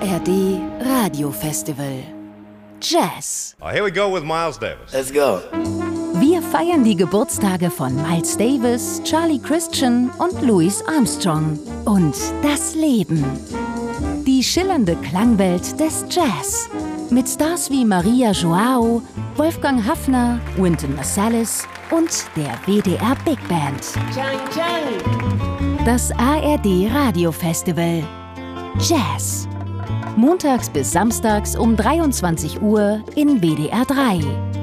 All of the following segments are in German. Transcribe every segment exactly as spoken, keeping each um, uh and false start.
R D Radio Festival Jazz. Oh, here we go with Miles Davis. Let's go. Wir feiern die Geburtstage von Miles Davis, Charlie Christian und Louis Armstrong. Und das Leben. Die schillernde Klangwelt des Jazz. Mit Stars wie Maria Joao, Wolfgang Haffner, Wynton Marsalis und der W D R Big Band. Chang, Chang. Das A R D Radio Festival Jazz. Montags bis samstags um dreiundzwanzig Uhr in W D R drei.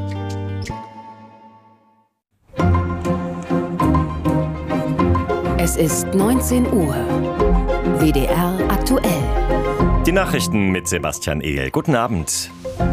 Es ist neunzehn Uhr. W D R aktuell. Die Nachrichten mit Sebastian Ehl. Guten Abend.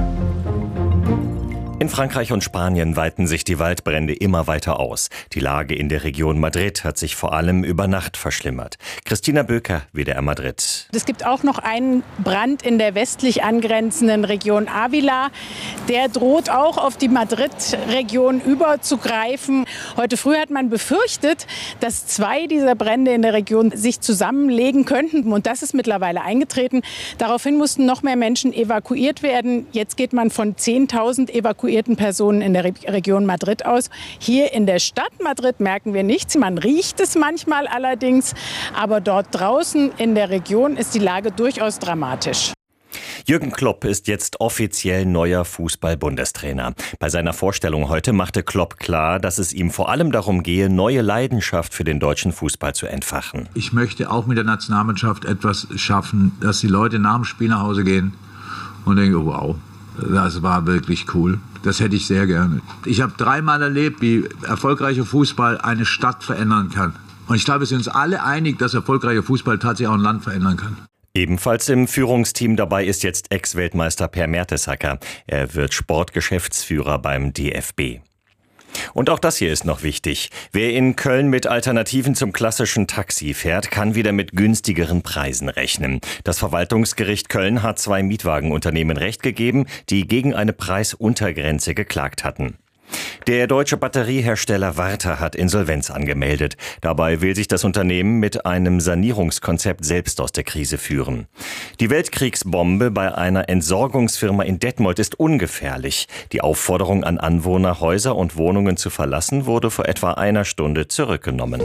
In Frankreich und Spanien weiten sich die Waldbrände immer weiter aus. Die Lage in der Region Madrid hat sich vor allem über Nacht verschlimmert. Christina Böker, W D R Madrid. Es gibt auch noch einen Brand in der westlich angrenzenden Region Ávila. Der droht auch auf die Madrid-Region überzugreifen. Heute früh hat man befürchtet, dass zwei dieser Brände in der Region sich zusammenlegen könnten. Und das ist mittlerweile eingetreten. Daraufhin mussten noch mehr Menschen evakuiert werden. Jetzt geht man von zehntausend evakuierten Personen in der Re- Region Madrid aus. Hier in der Stadt Madrid merken wir nichts. Man riecht es manchmal allerdings. Aber dort draußen in der Region ist die Lage durchaus dramatisch. Jürgen Klopp ist jetzt offiziell neuer Fußball-Bundestrainer. Bei seiner Vorstellung heute machte Klopp klar, dass es ihm vor allem darum gehe, neue Leidenschaft für den deutschen Fußball zu entfachen. Ich möchte auch mit der Nationalmannschaft etwas schaffen, dass die Leute nach dem Spiel nach Hause gehen und denken, wow, das war wirklich cool. Das hätte ich sehr gerne. Ich habe dreimal erlebt, wie erfolgreicher Fußball eine Stadt verändern kann. Und ich glaube, wir sind uns alle einig, dass erfolgreicher Fußball tatsächlich auch ein Land verändern kann. Ebenfalls im Führungsteam dabei ist jetzt Ex-Weltmeister Per Mertesacker. Er wird Sportgeschäftsführer beim D F B. Und auch das hier ist noch wichtig. Wer in Köln mit Alternativen zum klassischen Taxi fährt, kann wieder mit günstigeren Preisen rechnen. Das Verwaltungsgericht Köln hat zwei Mietwagenunternehmen Recht gegeben, die gegen eine Preisuntergrenze geklagt hatten. Der deutsche Batteriehersteller Warta hat Insolvenz angemeldet. Dabei will sich das Unternehmen mit einem Sanierungskonzept selbst aus der Krise führen. Die Weltkriegsbombe bei einer Entsorgungsfirma in Detmold ist ungefährlich. Die Aufforderung an Anwohner, Häuser und Wohnungen zu verlassen, wurde vor etwa einer Stunde zurückgenommen.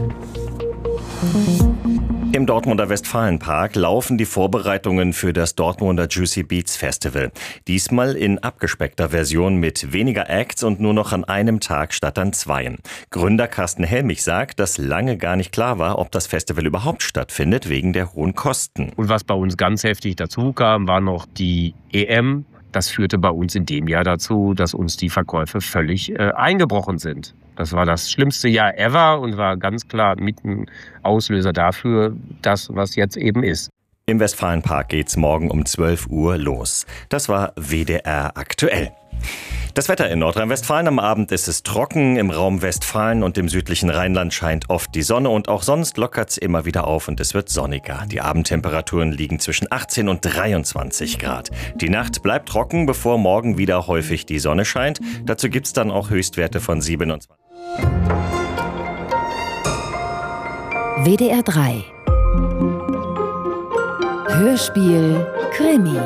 Im Dortmunder Westfalenpark laufen die Vorbereitungen für das Dortmunder Juicy Beats Festival. Diesmal in abgespeckter Version mit weniger Acts und nur noch an einem Tag statt an zweien. Gründer Carsten Helmich sagt, dass lange gar nicht klar war, ob das Festival überhaupt stattfindet, wegen der hohen Kosten. Und was bei uns ganz heftig dazu kam, war noch die E M. Das führte bei uns in dem Jahr dazu, dass uns die Verkäufe völlig äh, eingebrochen sind. Das war das schlimmste Jahr ever und war ganz klar mit ein Auslöser dafür, das, was jetzt eben ist. Im Westfalenpark geht's morgen um zwölf Uhr los. Das war W D R aktuell. Das Wetter in Nordrhein-Westfalen: Am Abend ist es trocken, im Raum Westfalen und im südlichen Rheinland scheint oft die Sonne und auch sonst lockert's immer wieder auf und es wird sonniger. Die Abendtemperaturen liegen zwischen achtzehn und dreiundzwanzig Grad. Die Nacht bleibt trocken, bevor morgen wieder häufig die Sonne scheint. Dazu gibt's dann auch Höchstwerte von siebenundzwanzig. W D R drei Hörspiel Krimi.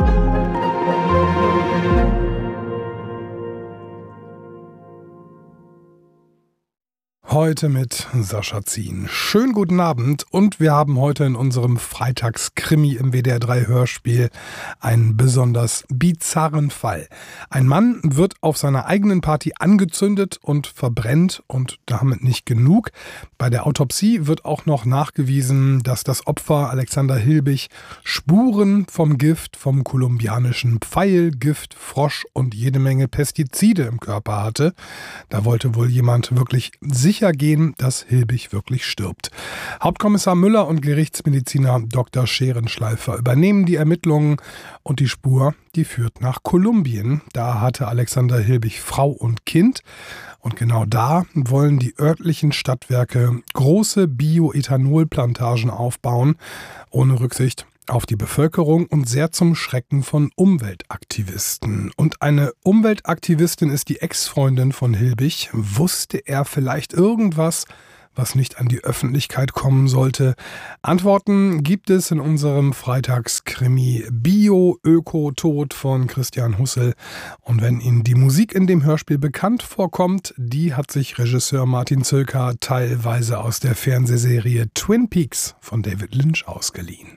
Heute mit Sascha Zien. Schönen guten Abend und wir haben heute in unserem Freitagskrimi im W D R drei Hörspiel einen besonders bizarren Fall. Ein Mann wird auf seiner eigenen Party angezündet und verbrennt und damit nicht genug. Bei der Autopsie wird auch noch nachgewiesen, dass das Opfer Alexander Hilbig Spuren vom Gift, vom kolumbianischen Pfeil, Gift, Frosch und jede Menge Pestizide im Körper hatte. Da wollte wohl jemand wirklich sicher gehen, dass Hilbig wirklich stirbt. Hauptkommissar Müller und Gerichtsmediziner Doktor Scherenschleifer übernehmen die Ermittlungen und die Spur, die führt nach Kolumbien. Da hatte Alexander Hilbig Frau und Kind und genau da wollen die örtlichen Stadtwerke große Bioethanolplantagen aufbauen, ohne Rücksicht auf die Bevölkerung und sehr zum Schrecken von Umweltaktivisten. Und eine Umweltaktivistin ist die Ex-Freundin von Hilbig. Wusste er vielleicht irgendwas was nicht an die Öffentlichkeit kommen sollte? Antworten gibt es in unserem Freitagskrimi Bio, Öko, Tod von Christian Hussel. Und wenn Ihnen die Musik in dem Hörspiel bekannt vorkommt, die hat sich Regisseur Martin Zülker teilweise aus der Fernsehserie Twin Peaks von David Lynch ausgeliehen.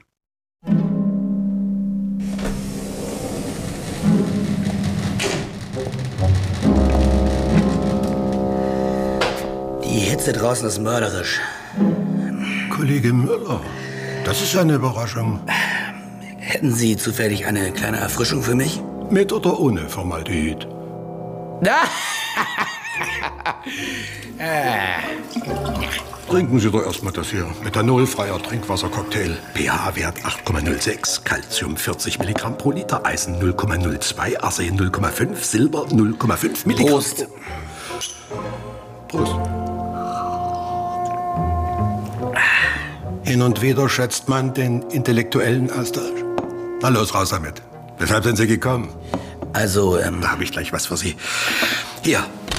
Die Hitze draußen ist mörderisch. Kollege Müller, das ist eine Überraschung. Hätten Sie zufällig eine kleine Erfrischung für mich? Mit oder ohne Formaldehyd? Trinken Sie doch erstmal das hier. Methanolfreier Trinkwassercocktail. pH-Wert acht Komma null sechs, Calcium vierzig Milligramm pro Liter, Eisen null Komma null zwei, Arsen null Komma fünf, Silber null Komma fünf Milligramm. Prost. Prost. Hin und wieder schätzt man den intellektuellen Austausch. Na los, raus damit. Weshalb sind Sie gekommen? Also, ähm... Da habe ich gleich was für Sie. Hier.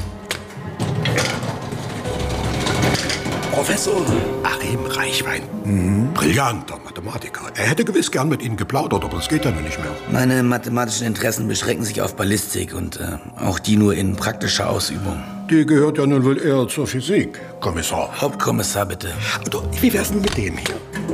Professor Achim Reichwein. Mhm. Brillanter Mathematiker. Er hätte gewiss gern mit Ihnen geplaudert, aber das geht ja nun nicht mehr. Meine mathematischen Interessen beschränken sich auf Ballistik und äh, auch die nur in praktischer Ausübung. Die gehört ja nun wohl eher zur Physik, Kommissar. Hauptkommissar, bitte. Oder wie wär's denn mit dem hier?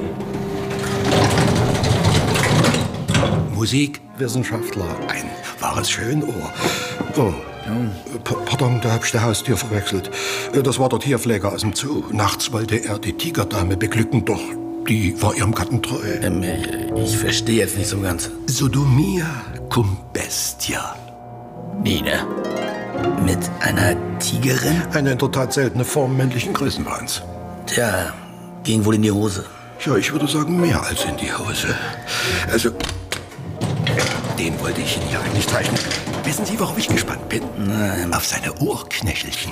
Musikwissenschaftler, ein wahres Schönohr. Oh, P- pardon, da hab ich die Haustür verwechselt. Das war der Tierpfleger aus dem Zoo. Nachts wollte er die Tigerdame beglücken, doch die war ihrem Gatten treu. Ähm, ich verstehe jetzt nicht so ganz. Sodomia cum bestia. Wie, ne? Mit einer Tigerin? Eine in der Tat seltene Form männlichen Größenwahns. Tja, ging wohl in die Hose. Ja, ich würde sagen, mehr als in die Hose. Also, den wollte ich Ihnen ja eigentlich zeichnen. Wissen Sie, worauf ich gespannt bin? Nein. Auf seine Ohrknöchelchen.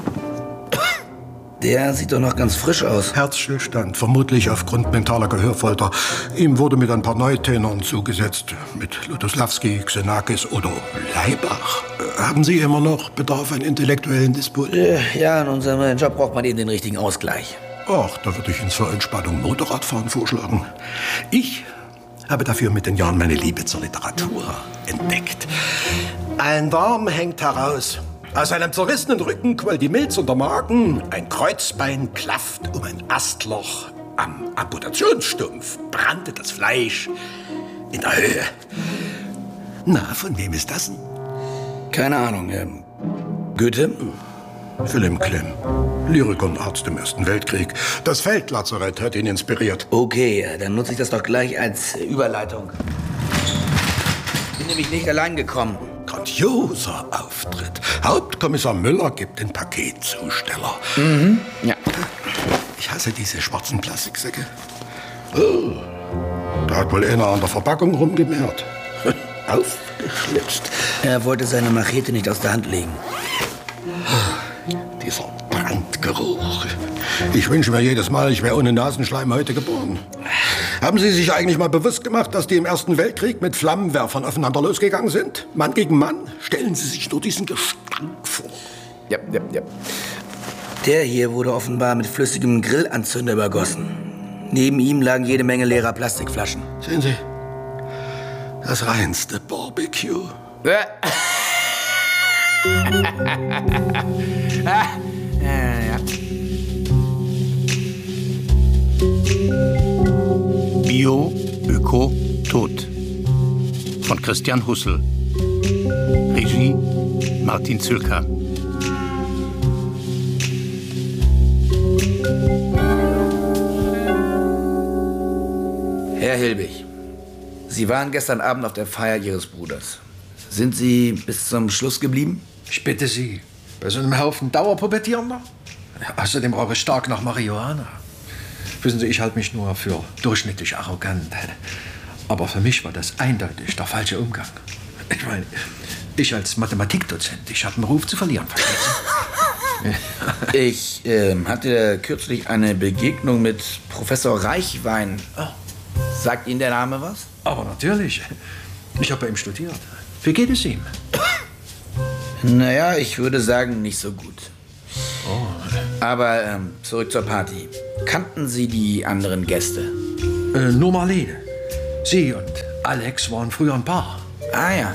Der sieht doch noch ganz frisch aus. Herzstillstand, vermutlich aufgrund mentaler Gehörfolter. Ihm wurde mit ein paar Neutenern zugesetzt. Mit Lutoslawski, Xenakis oder Leibach. Äh, haben Sie immer noch Bedarf an intellektuellen Disput? Äh, ja, in unserem Job braucht man eben den richtigen Ausgleich. Ach, da würde ich Ihnen zur Entspannung Motorradfahren vorschlagen. Ich habe dafür mit den Jahren meine Liebe zur Literatur entdeckt. Ein Darm hängt heraus. Aus einem zerrissenen Rücken quollt die Milz und der Magen. Ein Kreuzbein klafft um ein Astloch. Am Amputationsstumpf brannte das Fleisch in der Höhe. Na, von wem ist das denn? Keine Ahnung. Ähm, Goethe? Wilhelm Klemm. Lyriker und Arzt im Ersten Weltkrieg. Das Feldlazarett hat ihn inspiriert. Okay, dann nutze ich das doch gleich als Überleitung. Bin nämlich nicht allein gekommen. Grandioser Auftritt. Hauptkommissar Müller gibt den Paketzusteller. Mhm, ja. Ich hasse diese schwarzen Plastiksäcke. Oh, da hat wohl einer an der Verpackung rumgemehrt. Aufgeschlitzt. Er wollte seine Machete nicht aus der Hand legen. Dieser Brandgeruch. Ich wünsche mir jedes Mal, ich wäre ohne Nasenschleim heute geboren. Haben Sie sich eigentlich mal bewusst gemacht, dass die im Ersten Weltkrieg mit Flammenwerfern aufeinander losgegangen sind? Mann gegen Mann? Stellen Sie sich nur diesen Gestank vor. Ja, ja, ja. Der hier wurde offenbar mit flüssigem Grillanzünder übergossen. Neben ihm lagen jede Menge leerer Plastikflaschen. Sehen Sie, das reinste Barbecue. ah, ja. Bio, Öko, Tod von Christian Hussel. Regie Martin Zülker. Herr Hilbig, Sie waren gestern Abend auf der Feier Ihres Bruders. Sind Sie bis zum Schluss geblieben? Ich bitte Sie, bei so einem Haufen Dauerpubertierender? Außerdem roch es stark nach Marihuana. Wissen Sie, ich halte mich nur für durchschnittlich arrogant. Aber für mich war das eindeutig der falsche Umgang. Ich meine, ich als Mathematikdozent, ich habe einen Ruf zu verlieren, verstehen Sie? Ich äh, hatte kürzlich eine Begegnung mit Professor Reichwein. Oh. Sagt Ihnen der Name was? Aber natürlich. Ich habe bei ihm studiert. Wie geht es ihm? Naja, ich würde sagen, nicht so gut. Oh. Aber ähm, zurück zur Party. Kannten Sie die anderen Gäste? Äh, nur Marlene. Sie und Alex waren früher ein Paar. Ah ja.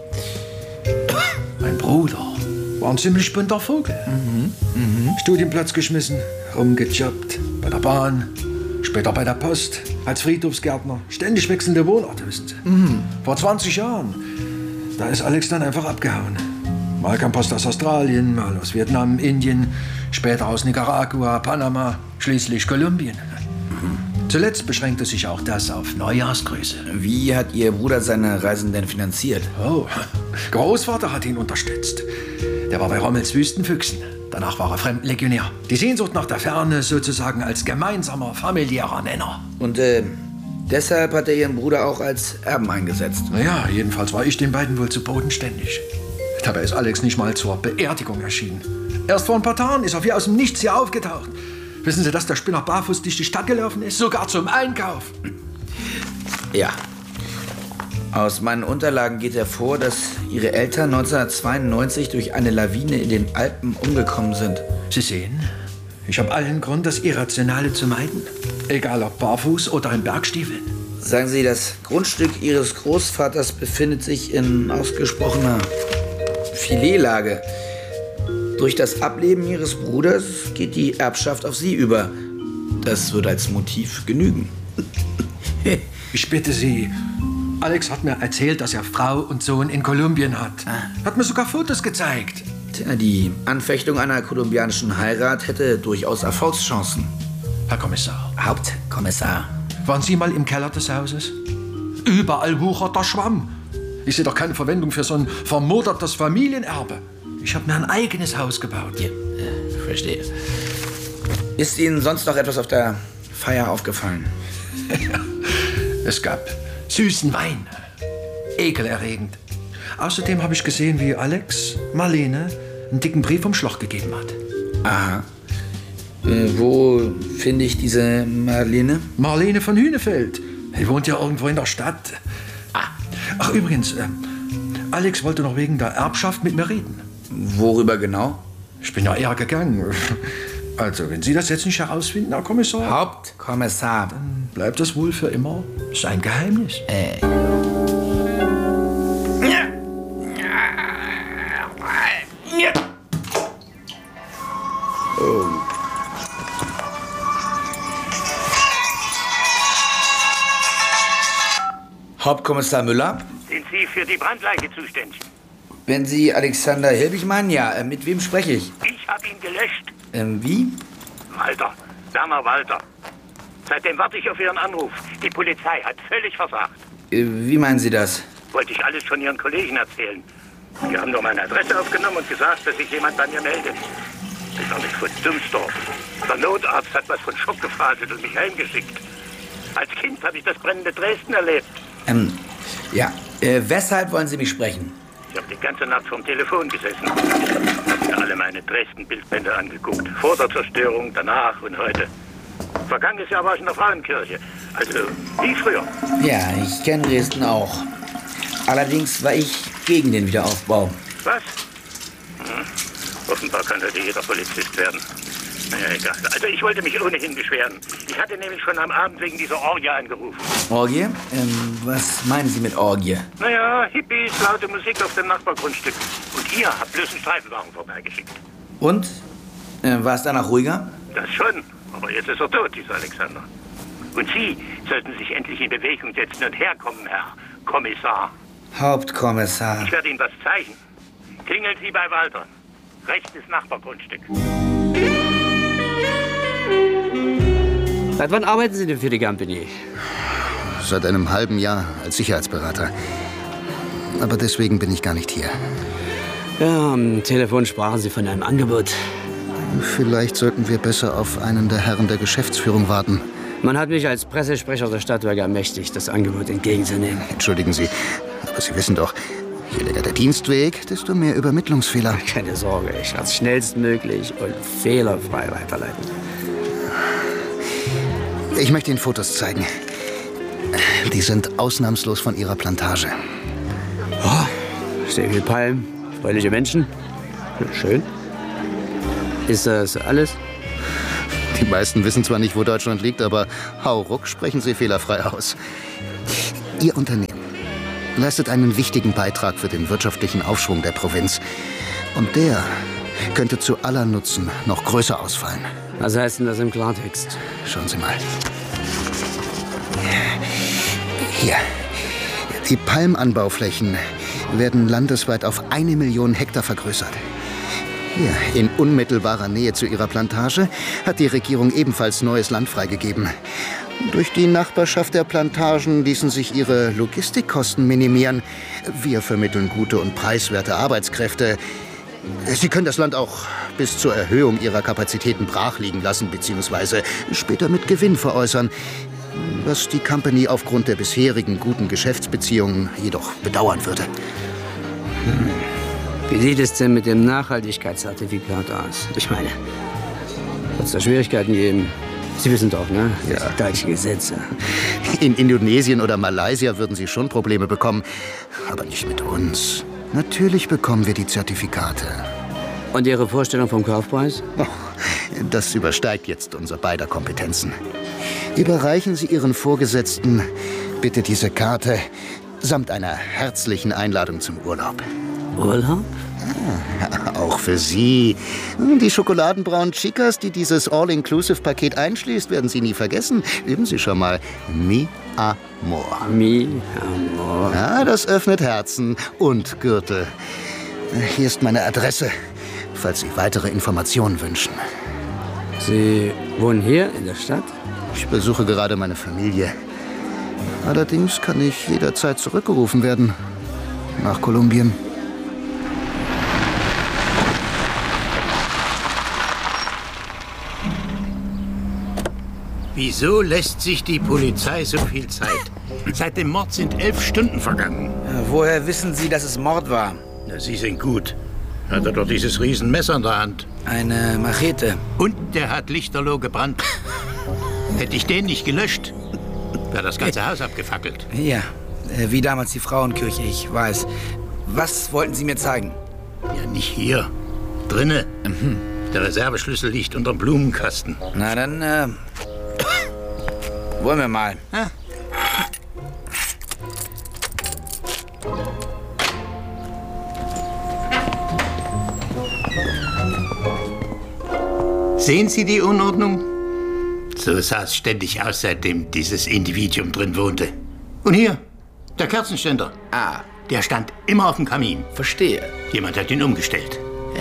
Mein Bruder war ein ziemlich bunter Vogel. Mhm. Mhm. Studienplatz geschmissen, rumgejobbt, bei der Bahn, später bei der Post, als Friedhofsgärtner. Ständig wechselnde Wohnorte, wissen Sie. Mhm. Vor zwanzig Jahren, da ist Alex dann einfach abgehauen. Mal kam Post aus Australien, mal aus Vietnam, Indien, später aus Nicaragua, Panama, schließlich Kolumbien. Mhm. Zuletzt beschränkte sich auch das auf Neujahrsgrüße. Wie hat Ihr Bruder seine Reisen denn finanziert? Oh, Großvater hat ihn unterstützt. Der war bei Rommels Wüstenfüchsen. Danach war er Fremdenlegionär. Die Sehnsucht nach der Ferne sozusagen als gemeinsamer familiärer Nenner. Und äh, deshalb hat er Ihren Bruder auch als Erben eingesetzt? Naja, jedenfalls war ich den beiden wohl zu bodenständig. Dabei ist Alex nicht mal zur Beerdigung erschienen. Erst vor ein paar Tagen ist er wie aus dem Nichts hier aufgetaucht. Wissen Sie, dass der Spinner barfuß durch die Stadt gelaufen ist? Sogar zum Einkauf. Ja. Aus meinen Unterlagen geht hervor, dass Ihre Eltern neunzehnhundertzweiundneunzig durch eine Lawine in den Alpen umgekommen sind. Sie sehen, ich habe allen Grund, das Irrationale zu meiden. Egal ob barfuß oder in Bergstiefeln. Sagen Sie, das Grundstück Ihres Großvaters befindet sich in ausgesprochener Filetlage. Durch das Ableben Ihres Bruders geht die Erbschaft auf Sie über. Das wird als Motiv genügen. Ich bitte Sie, Alex hat mir erzählt, dass er Frau und Sohn in Kolumbien hat. Hat mir sogar Fotos gezeigt. Tja, die Anfechtung einer kolumbianischen Heirat hätte durchaus Erfolgschancen. Herr Kommissar. Hauptkommissar. Waren Sie mal im Keller des Hauses? Überall wuchert der Schwamm. Ich sehe doch keine Verwendung für so ein vermodertes Familienerbe. Ich habe mir ein eigenes Haus gebaut. Ja, äh, verstehe. Ist Ihnen sonst noch etwas auf der Feier aufgefallen? Es gab süßen Wein. Ekelerregend. Außerdem habe ich gesehen, wie Alex Marlene einen dicken Brief vom Schloch gegeben hat. Aha. Äh, wo finde ich diese Marlene? Marlene von Hünefeld. Die wohnt ja irgendwo in der Stadt. Ah. Ach, übrigens, äh, Alex wollte noch wegen der Erbschaft mit mir reden. Worüber genau? Ich bin ja eher gegangen. Also, wenn Sie das jetzt nicht herausfinden, Herr Kommissar... Hauptkommissar. Dann bleibt das wohl für immer sein Geheimnis. Äh. Oh. Hauptkommissar Müller? Sind Sie für die Brandleiche zuständig? Wenn Sie Alexander Hilbig meinen, ja. Äh, mit wem spreche ich? Ich habe ihn gelöscht. Ähm, wie? Walter, Werner Walter. Seitdem warte ich auf Ihren Anruf. Die Polizei hat völlig versagt. Äh, wie meinen Sie das? Wollte ich alles von Ihren Kollegen erzählen. Die haben nur meine Adresse aufgenommen und gesagt, dass sich jemand bei mir meldet. Ich war nicht von Dumsdorf. Der Notarzt hat was von Schock gefaselt und mich heimgeschickt. Als Kind habe ich das brennende Dresden erlebt. Ähm, ja. Äh, weshalb wollen Sie mich sprechen? Ich habe die ganze Nacht vorm Telefon gesessen. Habe mir alle meine Dresden-Bildbände angeguckt. Vor der Zerstörung, danach und heute. Vergangenes Jahr war ich in der Frauenkirche. Also wie früher. Ja, ich kenne Dresden auch. Allerdings war ich gegen den Wiederaufbau. Was? Hm. Offenbar kann heute jeder Polizist werden. Naja, egal. Also ich wollte mich ohnehin beschweren. Ich hatte nämlich schon am Abend wegen dieser Orgie angerufen. Orgie? Ähm, was meinen Sie mit Orgie? Naja, Hippies, laute Musik auf dem Nachbargrundstück. Und ihr habt bloß einen Streifenwagen vorbeigeschickt. Und? Äh, war es danach ruhiger? Das schon. Aber jetzt ist er tot, dieser Alexander. Und Sie sollten sich endlich in Bewegung setzen und herkommen, Herr Kommissar. Hauptkommissar. Ich werde Ihnen was zeigen. Klingeln Sie bei Walter. Rechtes Nachbargrundstück. Seit wann arbeiten Sie denn für die Company? Seit einem halben Jahr als Sicherheitsberater. Aber deswegen bin ich gar nicht hier. Ja, am Telefon sprachen Sie von einem Angebot. Vielleicht sollten wir besser auf einen der Herren der Geschäftsführung warten. Man hat mich als Pressesprecher der Stadtwerke ermächtigt, das Angebot entgegenzunehmen. Entschuldigen Sie, aber Sie wissen doch, je länger der Dienstweg, desto mehr Übermittlungsfehler. Keine Sorge, ich werde es schnellstmöglich und fehlerfrei weiterleiten. Ich möchte Ihnen Fotos zeigen. Die sind ausnahmslos von Ihrer Plantage. Oh, sehr viel Palmen, fröhliche Menschen. Schön. Ist das alles? Die meisten wissen zwar nicht, wo Deutschland liegt, aber hauruck sprechen sie fehlerfrei aus. Ihr Unternehmen leistet einen wichtigen Beitrag für den wirtschaftlichen Aufschwung der Provinz. Und der könnte zu aller Nutzen noch größer ausfallen. Was heißt denn das im Klartext? Schauen Sie mal. Hier. Die Palmanbauflächen werden landesweit auf eine Million Hektar vergrößert. Hier, in unmittelbarer Nähe zu ihrer Plantage, hat die Regierung ebenfalls neues Land freigegeben. Durch die Nachbarschaft der Plantagen ließen sich ihre Logistikkosten minimieren. Wir vermitteln gute und preiswerte Arbeitskräfte. Sie können das Land auch bis zur Erhöhung ihrer Kapazitäten brach liegen lassen, beziehungsweise später mit Gewinn veräußern, was die Company aufgrund der bisherigen guten Geschäftsbeziehungen jedoch bedauern würde. Hm. Wie sieht es denn mit dem Nachhaltigkeitszertifikat aus? Ich meine, wird es da Schwierigkeiten geben? Sie wissen doch, ne? Ja. Deutsche Gesetze. In Indonesien oder Malaysia würden Sie schon Probleme bekommen, aber nicht mit uns. Natürlich bekommen wir die Zertifikate. Und Ihre Vorstellung vom Kaufpreis? Oh, das übersteigt jetzt unser beider Kompetenzen. Überreichen Sie Ihren Vorgesetzten bitte diese Karte samt einer herzlichen Einladung zum Urlaub. Urlaub? Ja, auch für Sie. Die schokoladenbraunen Chicas, die dieses All-Inclusive-Paket einschließt, werden Sie nie vergessen. Üben Sie schon mal. Mi Amor. Mi Amor. Ja, das öffnet Herzen und Gürtel. Hier ist meine Adresse, falls Sie weitere Informationen wünschen. Sie wohnen hier in der Stadt? Ich besuche gerade meine Familie. Allerdings kann ich jederzeit zurückgerufen werden. Nach Kolumbien. Wieso lässt sich die Polizei so viel Zeit? Seit dem Mord sind elf Stunden vergangen. Ja, woher wissen Sie, dass es Mord war? Na, Sie sind gut. Hat er doch dieses Riesenmesser in der Hand. Eine Machete. Und der hat lichterloh gebrannt. Hätte ich den nicht gelöscht, wäre das ganze Haus abgefackelt. Ja, äh, wie damals die Frauenkirche, ich weiß. Was wollten Sie mir zeigen? Ja, nicht hier. Drinne. Mhm. Der Reserveschlüssel liegt unterm Blumenkasten. Na, dann, äh, wollen wir mal. Ja. Sehen Sie die Unordnung? So sah es ständig aus, seitdem dieses Individuum drin wohnte. Und hier, der Kerzenständer. Ah. Der stand immer auf dem Kamin. Verstehe. Jemand hat ihn umgestellt.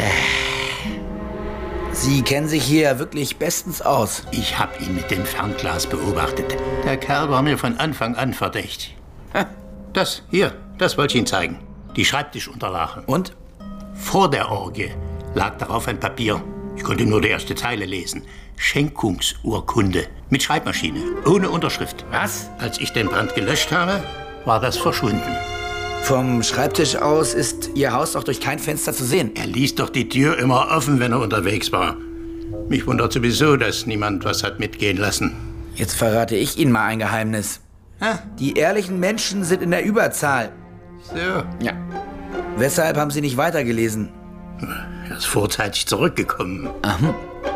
Sie kennen sich hier wirklich bestens aus. Ich habe ihn mit dem Fernglas beobachtet. Der Kerl war mir von Anfang an verdächtig. Das, hier, das wollte ich Ihnen zeigen. Die Schreibtischunterlagen. Und? Vor der Orgie lag darauf ein Papier. Ich konnte nur die erste Zeile lesen. Schenkungsurkunde. Mit Schreibmaschine. Ohne Unterschrift. Was? Als ich den Brand gelöscht habe, war das verschwunden. Vom Schreibtisch aus ist Ihr Haus doch durch kein Fenster zu sehen. Er ließ doch die Tür immer offen, wenn er unterwegs war. Mich wundert sowieso, dass niemand was hat mitgehen lassen. Jetzt verrate ich Ihnen mal ein Geheimnis. Hä? Die ehrlichen Menschen sind in der Überzahl. So. Ja. Weshalb haben Sie nicht weitergelesen? Er ist vorzeitig zurückgekommen. Aha.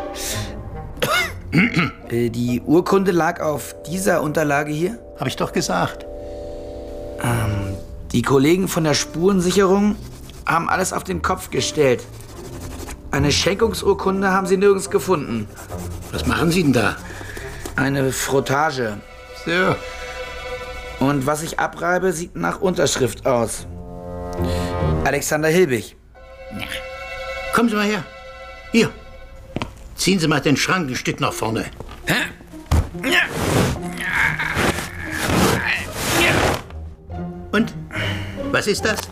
äh, die Urkunde lag auf dieser Unterlage hier? Hab ich doch gesagt. Ähm, die Kollegen von der Spurensicherung haben alles auf den Kopf gestellt. Eine Schenkungsurkunde haben sie nirgends gefunden. Was machen Sie denn da? Eine Frottage. So. Und was ich abreibe, sieht nach Unterschrift aus. Alexander Hilbig. Ja. Kommen Sie mal her. Hier. Ziehen Sie mal den Schrank ein Stück nach vorne. Hä? Und? Was ist das?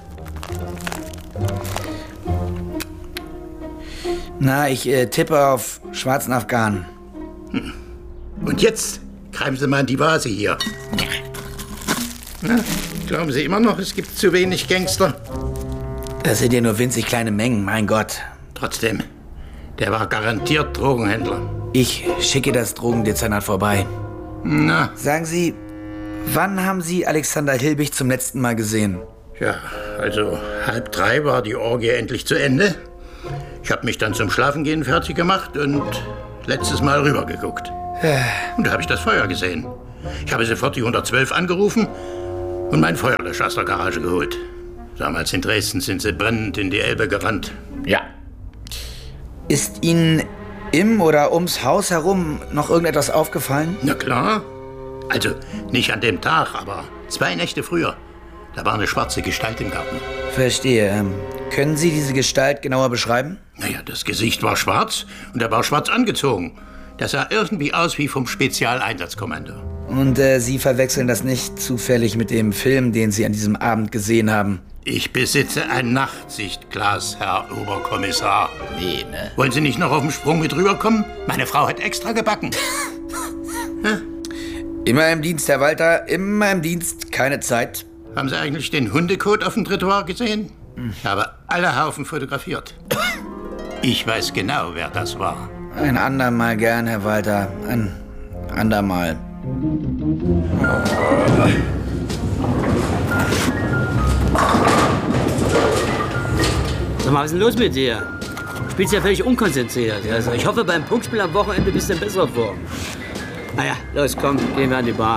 Na, ich äh, tippe auf schwarzen Afghanen. Hm. Und jetzt greifen Sie mal in die Vase hier. Na, glauben Sie immer noch, es gibt zu wenig Gangster? Das sind ja nur winzig kleine Mengen, mein Gott. Trotzdem, der war garantiert Drogenhändler. Ich schicke das Drogendezernat vorbei. Na? Sagen Sie, wann haben Sie Alexander Hilbig zum letzten Mal gesehen? Ja, also halb drei war die Orgie endlich zu Ende. Ich habe mich dann zum Schlafengehen fertig gemacht und letztes Mal rübergeguckt. Und da habe ich das Feuer gesehen. Ich habe sofort die hundertzwölf angerufen und meinen Feuerlöscher aus der Garage geholt. Damals in Dresden sind sie brennend in die Elbe gerannt. Ja. Ist Ihnen im oder ums Haus herum noch irgendetwas aufgefallen? Na klar. Also nicht an dem Tag, aber zwei Nächte früher. Da war eine schwarze Gestalt im Garten. Verstehe. Ähm, können Sie diese Gestalt genauer beschreiben? Naja, das Gesicht war schwarz und er war schwarz angezogen. Das sah irgendwie aus wie vom Spezialeinsatzkommando. Und äh, Sie verwechseln das nicht zufällig mit dem Film, den Sie an diesem Abend gesehen haben? Ich besitze ein Nachtsichtglas, Herr Oberkommissar. Nee, ne? Wollen Sie nicht noch auf dem Sprung mit rüberkommen? Meine Frau hat extra gebacken. Immer im Dienst, Herr Walter, immer im Dienst, keine Zeit. Haben Sie eigentlich den Hundekot auf dem Trottoir gesehen? Ich habe alle Haufen fotografiert. Ich weiß genau, wer das war. Ein andermal gern, Herr Walter. Ein andermal. Sag mal, was ist denn los mit dir? Du spielst ja völlig unkonzentriert. Also ich hoffe, beim Punktspiel am Wochenende bist du in besserer Form. Naja, los, komm, gehen wir an die Bar.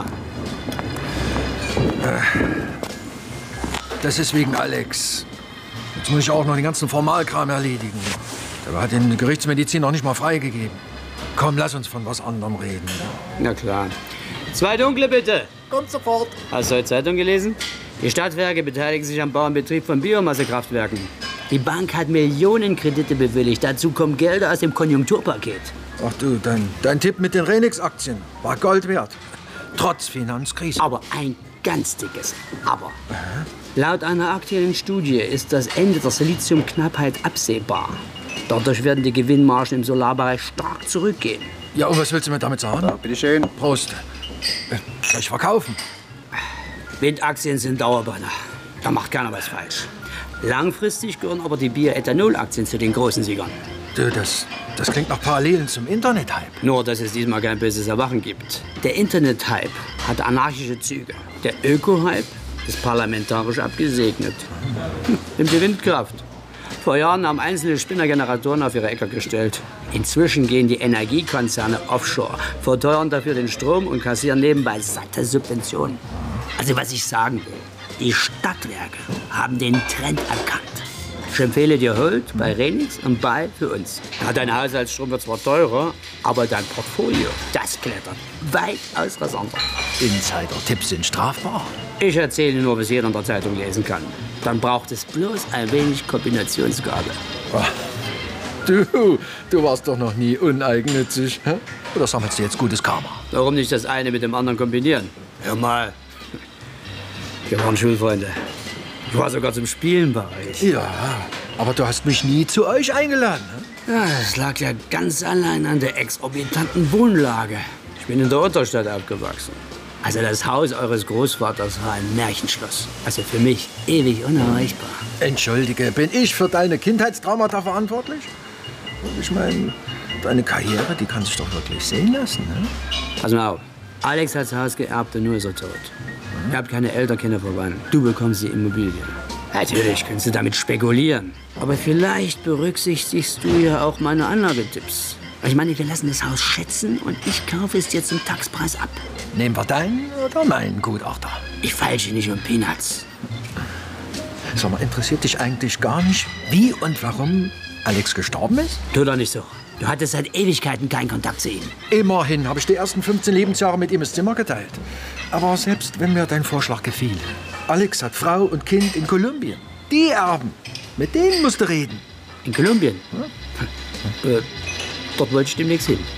Das ist wegen Alex. Jetzt muss ich auch noch den ganzen Formalkram erledigen. Der hat den Gerichtsmedizin noch nicht mal freigegeben. Komm, lass uns von was anderem reden. Na klar. Zwei Dunkle, bitte. Kommt sofort. Hast du heute Zeitung gelesen? Die Stadtwerke beteiligen sich am Bau und Betrieb von Biomassekraftwerken. Die Bank hat Millionenkredite bewilligt. Dazu kommen Gelder aus dem Konjunkturpaket. Ach du, dein, dein Tipp mit den Renix-Aktien war Gold wert. Trotz Finanzkrise. Aber ein ganz dickes Aber. Aha. Laut einer aktuellen Studie ist das Ende der Siliziumknappheit absehbar. Dadurch werden die Gewinnmargen im Solarbereich stark zurückgehen. Ja, und was willst du mir damit sagen? Ja, bitteschön. Prost. Soll ich verkaufen? Windaktien sind Dauerbrenner. Da macht keiner was falsch. Langfristig gehören aber die Bioethanol-Aktien zu den großen Siegern. Du, das, das klingt nach Parallelen zum Internet-Hype. Nur, dass es diesmal kein böses Erwachen gibt. Der Internet-Hype hat anarchische Züge. Der Öko-Hype ist parlamentarisch abgesegnet. Hm, nimmt die Windkraft. Vor Jahren haben einzelne Spinner Generatoren auf ihre Äcker gestellt. Inzwischen gehen die Energiekonzerne offshore, verteuern dafür den Strom und kassieren nebenbei satte Subventionen. Also was ich sagen will, die Stadtwerke haben den Trend erkannt. Ich empfehle dir Hold bei Renix und Buy für uns. Ja, dein Haushaltsstrom wird zwar teurer, aber dein Portfolio, das klettert weitaus rasanter. Insider-Tipps sind strafbar. Ich erzähle nur, was jeder in der Zeitung lesen kann. Dann braucht es bloß ein wenig Kombinationsgabe. Ach, du, du warst doch noch nie uneigennützig. Hä? Oder sammelst du jetzt gutes Karma? Warum nicht das eine mit dem anderen kombinieren? Hör mal, wir waren Schulfreunde. Ich war sogar zum Spielen bei euch. Ja, aber du hast mich nie zu euch eingeladen. Ne? Ja, das lag ja ganz allein an der exorbitanten Wohnlage. Ich bin in der Unterstadt aufgewachsen. Also das Haus eures Großvaters war ein Märchenschloss. Also für mich ewig unerreichbar. Entschuldige, bin ich für deine Kindheitstraumata verantwortlich? Und ich meine, deine Karriere, die kann sich doch wirklich sehen lassen, ne? Pass mal auf. Alex hat das Haus geerbt und nun ist er tot. Mhm. Ihr habt keine Eltern, keine Verwandten. Du bekommst die Immobilie. Natürlich kannst du damit spekulieren. Aber vielleicht berücksichtigst du ja auch meine Anlagetipps. Ich meine, wir lassen das Haus schätzen und ich kaufe es dir zum Taxpreis ab. Nehmen wir deinen oder meinen Gutachter? Ich feilsche nicht um Peanuts. Sag mal, interessiert dich eigentlich gar nicht, wie und warum Alex gestorben ist? Tu doch nicht so. Du hattest seit Ewigkeiten keinen Kontakt zu ihm. Immerhin habe ich die ersten fünfzehn Lebensjahre mit ihm das Zimmer geteilt. Aber selbst wenn mir dein Vorschlag gefiel, Alex hat Frau und Kind in Kolumbien. Die erben. Mit denen musst du reden. In Kolumbien? Hm? Äh, dort wollte ich demnächst hin.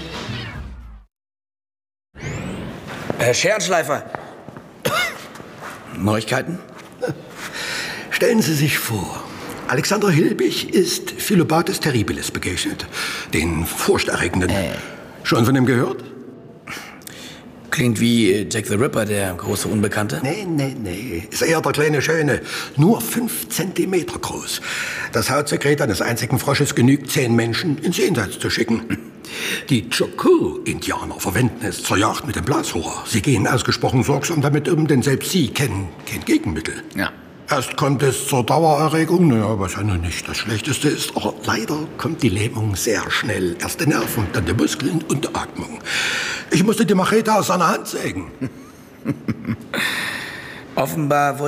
Herr Scherenschleifer. Neuigkeiten? Stellen Sie sich vor, Alexander Hilbig ist Philobaudes Terribilis begegnet. Den furchterregenden. Äh. Schon von ihm gehört? Klingt wie Jack the Ripper, der große Unbekannte. Nee, nee, nee. Ist eher der kleine Schöne. Nur fünf Zentimeter groß. Das Hautsekret eines einzigen Frosches genügt, zehn Menschen ins Jenseits zu schicken. Die Chocó-Indianer verwenden es zur Jagd mit dem Blasrohr. Sie gehen ausgesprochen sorgsam damit um, denn selbst sie kennen kein Gegenmittel. Ja. Erst kommt es zur Dauererregung, naja, was ja noch nicht das Schlechteste ist, aber leider kommt die Lähmung sehr schnell. Erst die Nerven, dann die Muskeln und die Atmung. Ich musste die Machete aus seiner Hand sägen. Offenbar